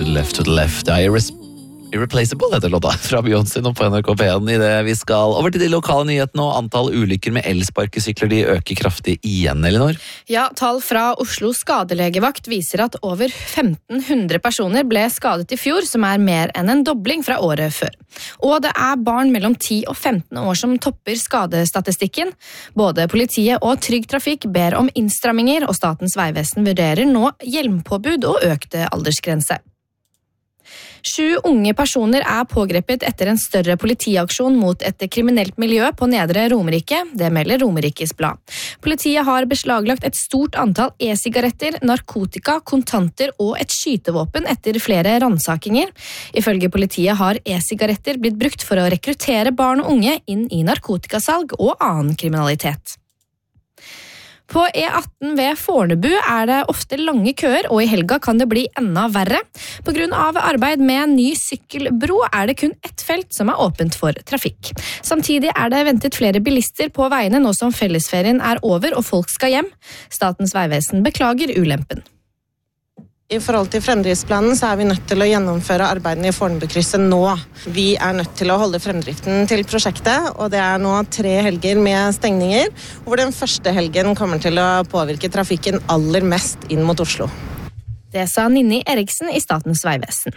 To the left. Ja, Irreplaceable heter låta fra Beyoncé nå på NRK P1 i det vi skal over til de lokale nyhetene, og antall ulykker med elsparkesykler de øker kraftig igjen, Elinor. Ja, tall fra Oslo skadelegevakt viser at over 1500 personer ble skadet i fjor, som mer enn en dobling fra året før. Og det barn mellom 10 og 15 år som topper skadestatistikken. Både politiet og Trygg Trafikk ber om innstramminger, og Statens vegvesen vurderer nå hjelmpåbud og økte aldersgrense. 7 unge personer pågrepet etter en større politiaksjon mot et kriminelt miljø på Nedre Romerike. Det melder Romerikes Blad. Politiet har beslaglagt et stort antall e-sigaretter, narkotika, kontanter og et skytevåpen etter flere rannsakinger. Ifølge politiet har e-sigaretter blitt brukt for å rekruttere barn og unge inn i narkotikasalg og annen kriminalitet. På E18 ved Fornebu det ofte lange køer, og i helga kan det bli enda verre. På grunn av arbeid med en ny sykkelbro det kun ett felt som åpent for trafikk. Samtidig det ventet flere bilister på veiene nå som fellesferien over og folk skal hjem. Statens vegvesen beklager ulempen. I forhold til fremdriftsplanen så vi nødt til å gjennomføre arbeidene i Fornebukrysset nå. Vi nødt til å holde fremdriften til prosjektet, og det nå 3 helger med stengninger, hvor den første helgen kommer til å påvirke trafikken aller mest inn mot Oslo. Det sa Ninni Eriksen i Statens vegvesen.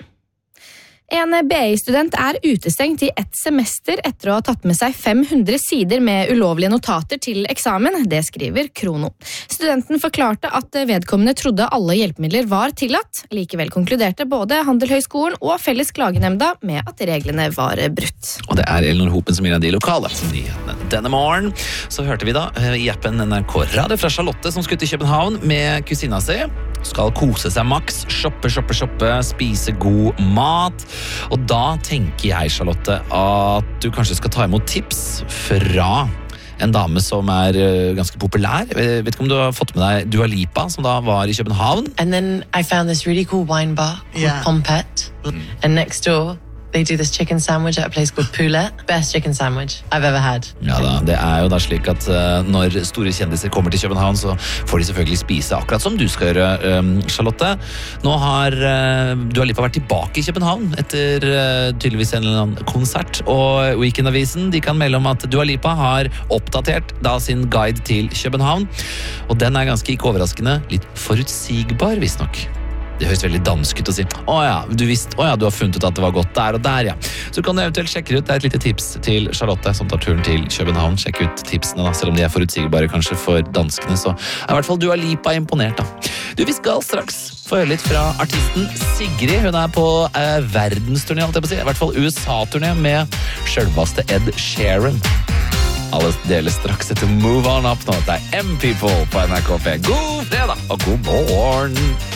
En BI-student utestengt i ett semester etter å ha tatt med seg 500 sider med ulovlige notater til eksamen, det skriver Krono. Studenten forklarte at vedkommende trodde alle hjelpemidler var tillatt. Likevel konkluderte både Handelshøyskolen og Felles klagenemnda med at reglene var brutt. Og det Elinor Hopen som gir de lokale nyhetene. Denne morgen så hørte vi da i appen NRK Radio fra Charlotte som skulle til København med kusina si. Skal kose seg maks, shoppe, spise god mat. Og da tenker jeg, Charlotte, at du kanskje skal ta imot tips fra en dame som ganske populær. Vet ikke om du har fått med deg Dua Lipa, som da var i København? And then I found this really cool wine bar called Pompette. And next door they do this chicken sandwich at a place called Poulet. Best chicken sandwich I've ever had. Ja da, det jo da slik at når store kjendiser kommer til København, så får de selvfølgelig spise akkurat som du skal gjøre, Charlotte. Nå har Dua Lipa vært tilbake i København etter tydeligvis en eller annen konsert, og Weekendavisen de kan melde om at Dua Lipa har oppdatert da sin guide til København, og den ganske ikke overraskende, litt forutsigbar visstnok. Det høres veldig dansk ut å si. Du har funnet ut at det var godt der og der, ja. Så kan du eventuelt sjekke ut, det et lite tips til Charlotte som tar turen til København. Sjekk ut tipsene da, selv om de forutsigbare kanskje for danskene, så i hvert fall Dua Lipa imponert da. Vi skal straks få høre litt fra artisten Sigrid. Hun på verdensturné, alt jeg på å si. I hvert fall USA-turné med selveste Ed Sheeran. Alle deler straks etter Move On Up nå. Det M-People på NRK P. God fredag og god morgen!